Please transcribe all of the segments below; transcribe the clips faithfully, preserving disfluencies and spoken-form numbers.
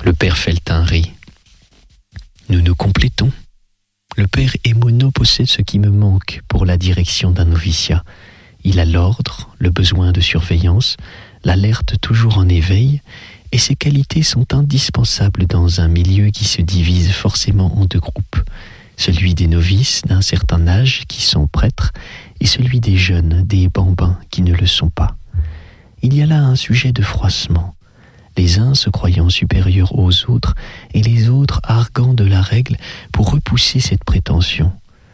Le père Feltin rit. Nous nous complétons. Le père Emono possède ce qui me manque pour la direction d'un noviciat. Il a l'ordre, le besoin de surveillance, l'alerte toujours en éveil, et ces qualités sont indispensables dans un milieu qui se divise forcément en deux groupes. Celui des novices d'un certain âge qui sont prêtres et celui des jeunes, des bambins qui ne le sont pas. Il y a là un sujet de froissement. Les uns se croyant supérieurs aux autres et les autres arguant de la règle pour repousser cette prétention.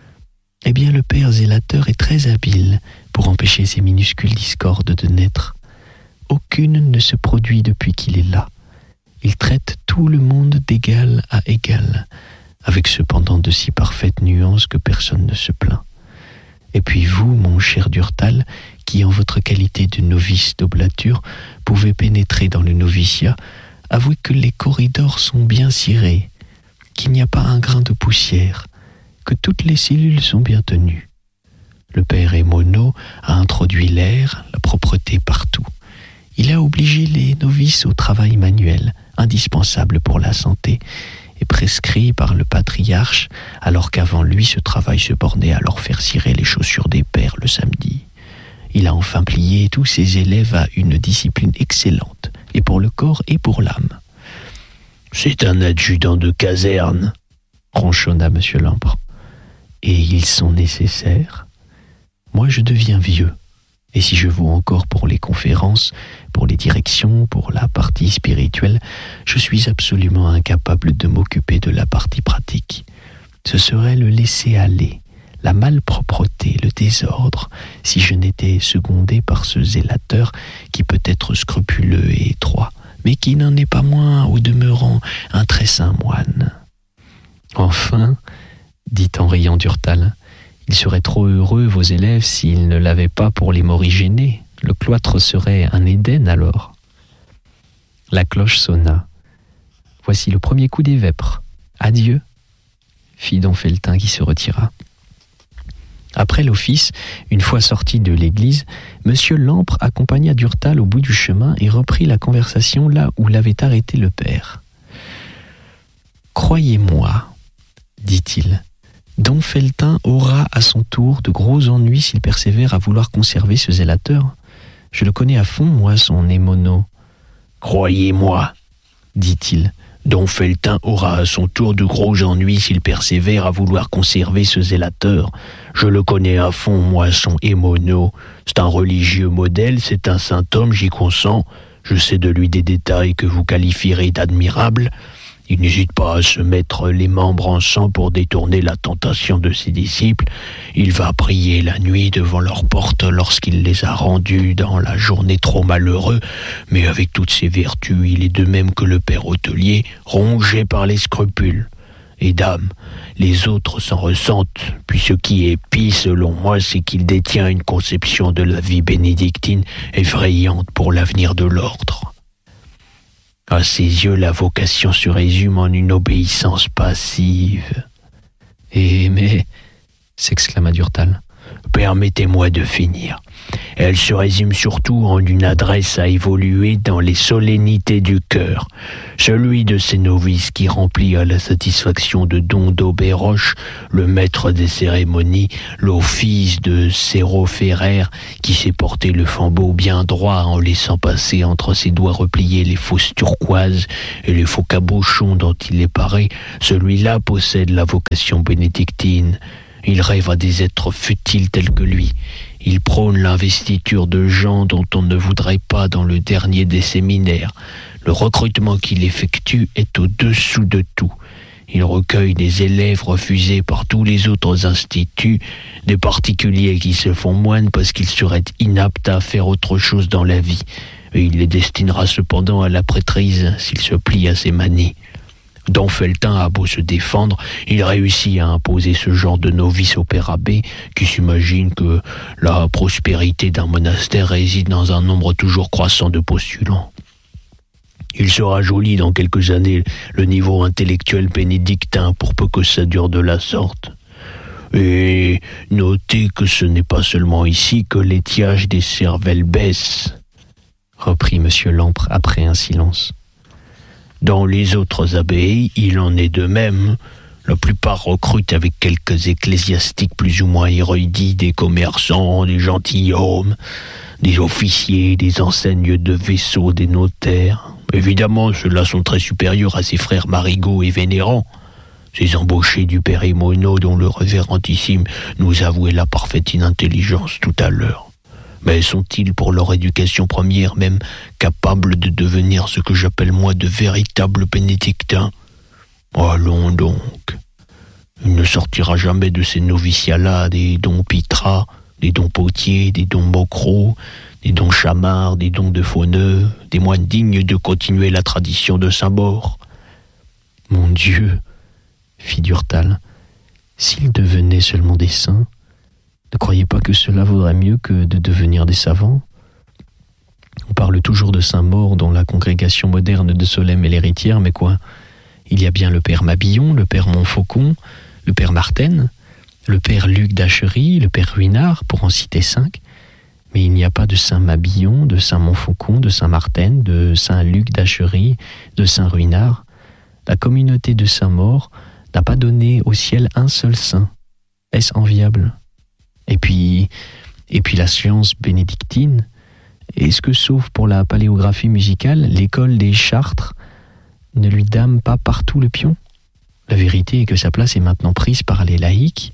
Eh bien, le père zélateur est très habile pour empêcher ces minuscules discordes de naître. Aucune ne se produit depuis qu'il est là. Il traite tout le monde d'égal à égal, avec cependant de si parfaites nuances que personne ne se plaint. Et puis vous, mon cher Durtal, qui en votre qualité de novice d'oblature pouvez pénétrer dans le noviciat, avouez que les corridors sont bien cirés, qu'il n'y a pas un grain de poussière, que toutes les cellules sont bien tenues. Le père Emono a introduit l'air, la propreté partout. Il a obligé les novices au travail manuel, indispensable pour la santé, et prescrit par le patriarche, alors qu'avant lui ce travail se bornait à leur faire cirer les chaussures des pères le samedi. Il a enfin plié tous ses élèves à une discipline excellente, et pour le corps et pour l'âme. « C'est un adjudant de caserne », ronchonna monsieur Lampre. « Et ils sont nécessaires. Moi je deviens vieux. Et si je vaux encore pour les conférences, pour les directions, pour la partie spirituelle, je suis absolument incapable de m'occuper de la partie pratique. Ce serait le laisser-aller, la malpropreté, le désordre, si je n'étais secondé par ce zélateur qui peut être scrupuleux et étroit, mais qui n'en est pas moins, au demeurant, un très saint moine. » Enfin, dit en riant Durtal, ils seraient trop heureux, vos élèves, s'ils ne l'avaient pas pour les morigénés. Le cloître serait un Éden alors. La cloche sonna. Voici le premier coup des vêpres. Adieu, fit don Feltin qui se retira. Après l'office, une fois sorti de l'église, monsieur Lampre accompagna Durtal au bout du chemin et reprit la conversation là où l'avait arrêté le père. « Croyez-moi, dit-il, don Feltin aura à son tour de gros ennuis s'il persévère à vouloir conserver ce zélateur. Je le connais à fond, moi, son Emono. »« Croyez-moi, dit-il, don Feltin aura à son tour de gros ennuis s'il persévère à vouloir conserver ce zélateur. Je le connais à fond, moi, son Emono. C'est un religieux modèle, c'est un saint homme, j'y consens. Je sais de lui des détails que vous qualifierez d'admirables. Il n'hésite pas à se mettre les membres en sang pour détourner la tentation de ses disciples. Il va prier la nuit devant leur porte lorsqu'il les a rendus dans la journée trop malheureux, mais avec toutes ses vertus, il est de même que le père hôtelier, rongé par les scrupules. Et dame, les autres s'en ressentent, puis ce qui est pis selon moi, c'est qu'il détient une conception de la vie bénédictine effrayante pour l'avenir de l'ordre. À ses yeux, la vocation se résume en une obéissance passive. « Eh, mais... » s'exclama Durtal. « Permettez-moi de finir. Elle se résume surtout en une adresse à évoluer dans les solennités du cœur. Celui de ces novices qui remplit à la satisfaction de don d'Auberoche, le maître des cérémonies, l'office de Sérophérer, qui sait porter le flambeau bien droit en laissant passer entre ses doigts repliés les fausses turquoises et les faux cabochons dont il est paré, celui-là possède la vocation bénédictine. Il rêve à des êtres futiles tels que lui. Il prône l'investiture de gens dont on ne voudrait pas dans le dernier des séminaires. Le recrutement qu'il effectue est au-dessous de tout. Il recueille des élèves refusés par tous les autres instituts, des particuliers qui se font moines parce qu'ils seraient inaptes à faire autre chose dans la vie. Et il les destinera cependant à la prêtrise s'ils se plient à ses manies. Don Feltin a beau se défendre, il réussit à imposer ce genre de novice au père abbé qui s'imagine que la prospérité d'un monastère réside dans un nombre toujours croissant de postulants. Il sera joli dans quelques années le niveau intellectuel bénédictin pour peu que ça dure de la sorte. Et notez que ce n'est pas seulement ici que l'étiage des cervelles baisse, reprit monsieur Lampre après un silence. Dans les autres abbayes, il en est de même. La plupart recrutent avec quelques ecclésiastiques plus ou moins érudits, des commerçants, des gentilshommes, des officiers, des enseignes de vaisseaux, des notaires. Évidemment, ceux-là sont très supérieurs à ces frères Marigot et Vénérand, ces embauchés du père Émono dont le révérendissime nous avouait la parfaite inintelligence tout à l'heure. Mais sont-ils, pour leur éducation première même, capables de devenir ce que j'appelle moi de véritables bénédictins ? Allons donc. Il ne sortira jamais de ces noviciats-là des dons Pitras, des dons Potier, des dons Mocro, des dons Chamard, des dons de Fauneux, des moines dignes de continuer la tradition de Saint-Maur. Mon Dieu, fit Durtal, s'ils devenaient seulement des saints, ne croyez pas que cela vaudrait mieux que de devenir des savants ? On parle toujours de Saint-Maur dans la congrégation moderne de Solesmes et l'Héritière, mais quoi ? Il y a bien le père Mabillon, le père Montfaucon, le père Martène, le père Luc d'Achery, le père Ruinart, pour en citer cinq, mais il n'y a pas de Saint Mabillon, de Saint Montfaucon, de Saint Martène, de Saint Luc d'Achery, de Saint Ruinart. La communauté de Saint-Maur n'a pas donné au ciel un seul saint. Est-ce enviable ? Et puis, et puis la science bénédictine, est-ce que, sauf pour la paléographie musicale, l'école des Chartres ne lui dame pas partout le pion ? La vérité est que sa place est maintenant prise par les laïcs.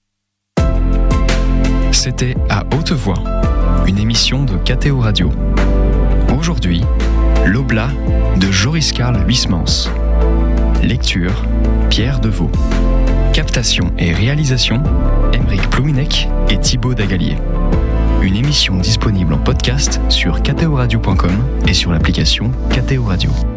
C'était À Haute Voix, une émission de K T O Radio. Aujourd'hui, l'Oblat de Joris Karl Huysmans. Lecture, Pierre Deveau. Captation et réalisation, Aymeric Plouminec et Thibaut Dagalier. Une émission disponible en podcast sur k t o radio point com et sur l'application K T O Radio.